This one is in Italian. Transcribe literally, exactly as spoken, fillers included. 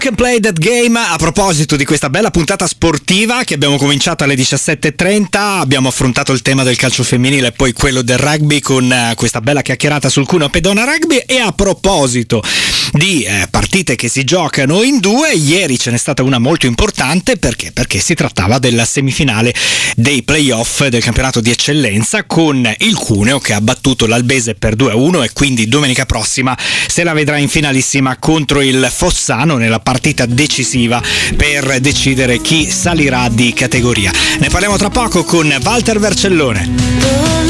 Can Play That Game. A proposito di questa bella puntata sportiva che abbiamo cominciato alle diciassette e trenta, abbiamo affrontato il tema del calcio femminile e poi quello del rugby con eh, questa bella chiacchierata sul Cuneo Pedona Rugby. E a proposito di eh, partite che si giocano in due, ieri ce n'è stata una molto importante perché perché si trattava della semifinale dei playoff del campionato di eccellenza, con il Cuneo che ha battuto l'Albese per due a uno e quindi domenica prossima se la vedrà in finalissima contro il Fossano nella partita decisiva per decidere chi salirà di categoria. Ne parliamo tra poco con Walter Vercellone.